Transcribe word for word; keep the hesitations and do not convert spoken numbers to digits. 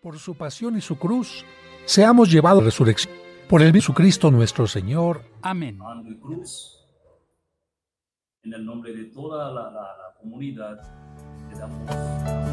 por su pasión y su cruz, seamos llevados a la resurrección. Por el mismo Cristo nuestro Señor. Amén. Y cruz, en el nombre de toda la, la, la comunidad, le damos